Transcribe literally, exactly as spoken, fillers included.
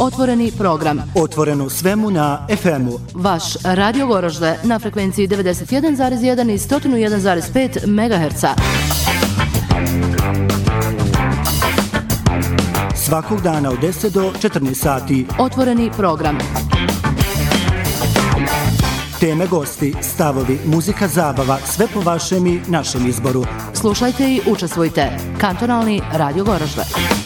Otvoreni program. Otvoreno svemu na ef emu. Vaš Radio Goražde na frekvenciji devedeset jedan zarez jedan i sto jedan zarez pet megaherca. Svakog dana od deset do četrnaest sati. Otvoreni program. Teme, gosti, stavovi, muzika, zabava, sve po vašem i našem izboru. Slušajte i učestvujte. Kantonalni Radio Goražde.